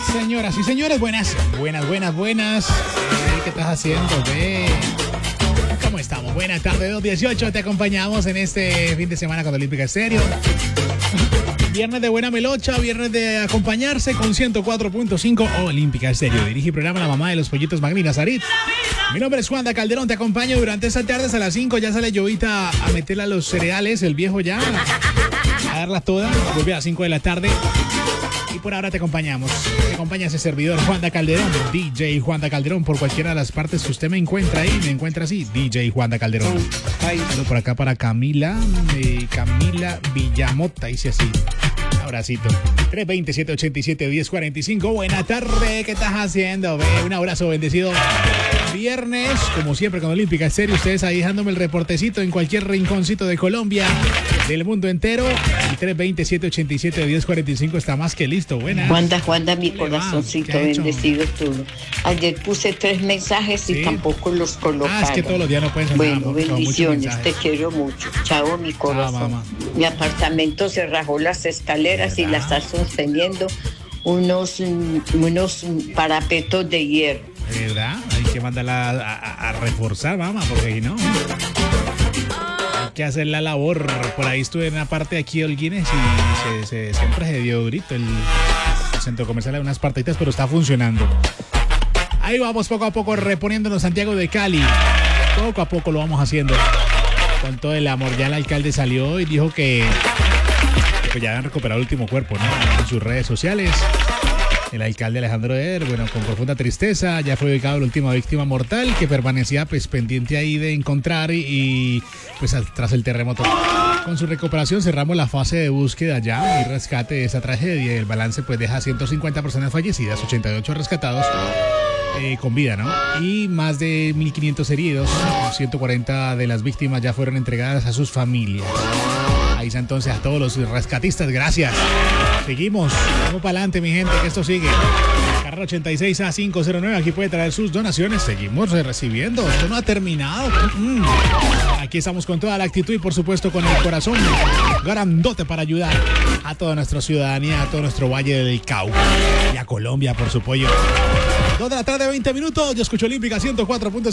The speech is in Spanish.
Señoras y señores, buenas. ¿Qué estás haciendo, ve? ¿Cómo estamos? Buena tarde, 2:18. Te acompañamos en este fin de semana con Olímpica Estéreo. Viernes de buena melocha, viernes de acompañarse con 104.5 Olímpica Estéreo. Dirige el programa La Mamá de los Pollitos Magni Nazarit. Mi nombre es Juanda Calderón, te acompaño durante esta tarde hasta las 5. Ya sale Jovita a meterle a los cereales, el viejo ya, a darlas todas. Vuelve a las 5 de la tarde. Y por ahora te acompañamos. Te acompaña ese servidor, Juanda Calderón, DJ Juanda Calderón, por cualquiera de las partes que usted me encuentra ahí. Me encuentra así, DJ Juanda Calderón. Por acá para Camila Villamota, dice así. Abracito. 320-787-1045. Buena tarde, ¿qué estás haciendo? Ve, un abrazo bendecido. Viernes, como siempre con Olímpica Estéreo, ustedes ahí dejándome el reportecito en cualquier rinconcito de Colombia, del mundo entero. El 320-787-1045 está más que listo. Buena. Juanda, mi corazoncito bendecido todo. Ayer puse 3 mensajes y tampoco los colocaron. Es que todos los días no pueden sonar. Bueno, bendiciones, te quiero mucho. Chao, mi corazón. Mamá. Mi apartamento se rajó las escaleras, ¿verdad? Y la está sosteniendo unos parapetos de hierro. ¿Verdad? Hay que mandarla a reforzar, mamá, porque si no, hay que hacer la labor. Por ahí estuve en una parte de aquí de Holguines y siempre se dio grito el centro comercial de unas partitas, pero está funcionando. Ahí vamos poco a poco reponiéndonos Santiago de Cali. Poco a poco lo vamos haciendo con todo el amor. Ya el alcalde salió y dijo que pues ya han recuperado el último cuerpo, ¿no? En sus redes sociales. El alcalde Alejandro Eder, bueno, con profunda tristeza, ya fue ubicado la última víctima mortal que permanecía pues pendiente ahí de encontrar y pues tras el terremoto. Con su recuperación cerramos la fase de búsqueda ya y rescate de esa tragedia. El balance pues deja 150 personas fallecidas, 88 rescatados con vida, ¿no? Y más de 1.500 heridos, 140 de las víctimas ya fueron entregadas a sus familias. Ahí está entonces a todos los rescatistas, gracias. Seguimos, vamos para adelante, mi gente, que esto sigue. Carrera 86A509, aquí puede traer sus donaciones. Seguimos recibiendo, esto no ha terminado. Aquí estamos con toda la actitud y por supuesto con el corazón grandote para ayudar a toda nuestra ciudadanía, a todo nuestro Valle del Cauca y a Colombia por su apoyo. 2 de la tarde, 20 minutos, yo escucho Olímpica 104.5.